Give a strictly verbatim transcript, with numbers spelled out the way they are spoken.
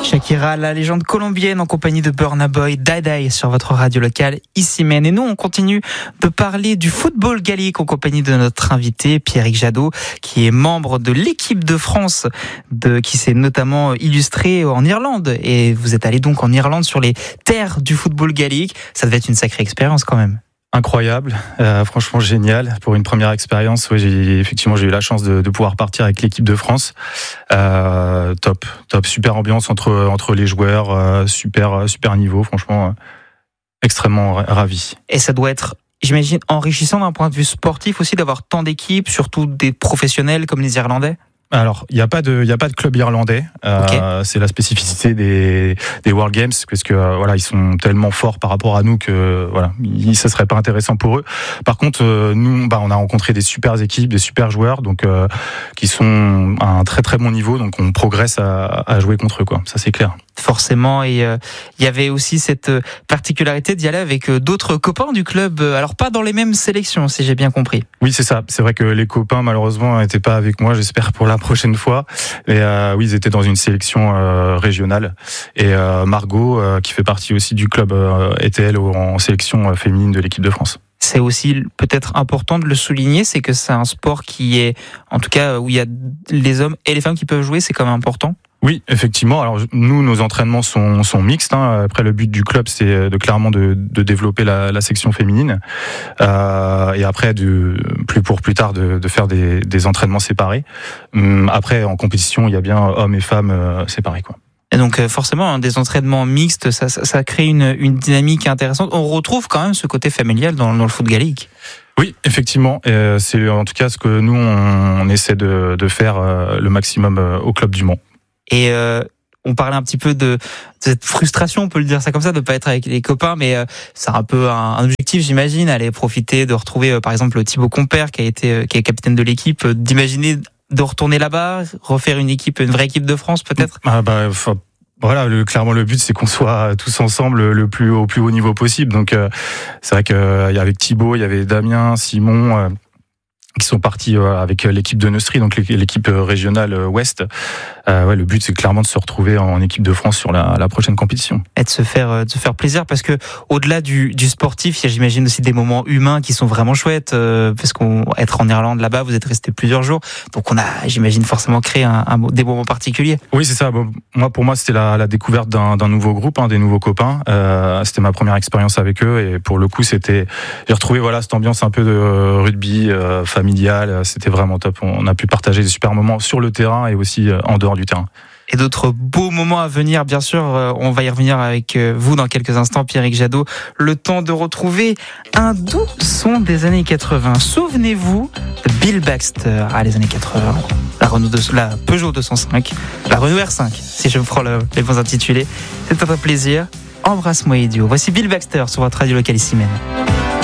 Shakira, la légende colombienne en compagnie de Burna Boy, Die Die sur votre radio locale ici Maine. Et nous, on continue de parler du football gallique en compagnie de notre invité Pierrick Jadot, qui est membre de l'équipe de France, de, qui s'est notamment illustré en Irlande. Et vous êtes allé donc en Irlande sur les terres du football gallique. Ça devait être une sacrée expérience quand même. Incroyable, euh, franchement génial pour une première expérience. Ouais, j'ai effectivement j'ai eu la chance de, de pouvoir partir avec l'équipe de France. Euh, top, top, super ambiance entre entre les joueurs, euh, super super niveau, franchement euh, extrêmement ravi. Et ça doit être, j'imagine, enrichissant d'un point de vue sportif aussi d'avoir tant d'équipes, surtout des professionnels comme les Irlandais. Alors, il n'y a pas de, il y a pas de club irlandais. Okay. Euh, c'est la spécificité des, des World Games, parce que euh, voilà, ils sont tellement forts par rapport à nous que voilà, ça serait pas intéressant pour eux. Par contre, euh, nous, bah, on a rencontré des super équipes, des super joueurs, donc euh, qui sont à un très très bon niveau, donc on progresse à, à jouer contre eux, quoi. Ça, c'est clair. Forcément, et il euh, y avait aussi cette particularité d'y aller avec d'autres copains du club, alors pas dans les mêmes sélections, si j'ai bien compris. Oui, c'est ça. C'est vrai que les copains, malheureusement, n'étaient pas avec moi, j'espère pour la prochaine fois. Et euh, oui, ils étaient dans une sélection euh, régionale. Et euh, Margot, euh, qui fait partie aussi du club, euh, était elle en sélection féminine de l'équipe de France. C'est aussi peut-être important de le souligner, c'est que c'est un sport qui est, en tout cas, où il y a les hommes et les femmes qui peuvent jouer, c'est quand même important. Oui, effectivement. Alors nous, nos entraînements sont, sont mixtes. Hein. Après, le but du club, c'est de clairement de, de développer la, la section féminine, euh, et après, de, plus pour plus tard, de, de faire des, des entraînements séparés. Après, en compétition, il y a bien hommes et femmes euh, séparés, quoi. Et donc forcément, des entraînements mixtes, ça, ça, ça crée une, une dynamique intéressante. On retrouve quand même ce côté familial dans, dans le foot gallique. Oui, effectivement. Et c'est en tout cas ce que nous, on, on essaie de, de faire euh, le maximum euh, au club du Mans. Et euh, on parlait un petit peu de, de cette frustration, on peut le dire ça comme ça, de pas être avec les copains, mais euh, c'est un peu un, un objectif, j'imagine, aller profiter de retrouver euh, par exemple Thibaut Compère, qui a été, euh, qui est capitaine de l'équipe, euh, d'imaginer de retourner là-bas, refaire une équipe, une vraie équipe de France peut-être. Ah bah, voilà, le, clairement le but c'est qu'on soit tous ensemble le plus au plus haut niveau possible. Donc euh, c'est vrai que euh, y avait Thibaut, il y avait Damien, Simon. Euh, qui sont partis avec l'équipe de Neustrie, donc l'équipe régionale Ouest. Euh, ouais, le but, c'est clairement de se retrouver en équipe de France sur la, la prochaine compétition. Et de se faire, de se faire plaisir, parce que au-delà du, du sportif, il y a, j'imagine, aussi des moments humains qui sont vraiment chouettes, euh, parce qu'on être en Irlande là-bas, vous êtes resté plusieurs jours, donc on a, j'imagine, forcément créé un, un, des moments particuliers. Oui, c'est ça. Bon, moi, pour moi, c'était la, la découverte d'un, d'un nouveau groupe, hein, des nouveaux copains. Euh, c'était ma première expérience avec eux, et pour le coup, c'était, j'ai retrouvé voilà cette ambiance un peu de rugby, euh, familial. C'était vraiment top. On a pu partager des super moments sur le terrain et aussi en dehors du terrain. Et d'autres beaux moments à venir, bien sûr. On va y revenir avec vous dans quelques instants, Pierrick Jadot. Le temps de retrouver un doux son des années quatre-vingts. Souvenez-vous de Bill Baxter. Ah, les années quatre-vingts. La, Renault de, la Peugeot deux cent cinq. La Renault R cinq, si je me prends le, les bons intitulés. C'est un plaisir. Embrasse-moi, idiot. Voici Bill Baxter sur votre radio locale ici même.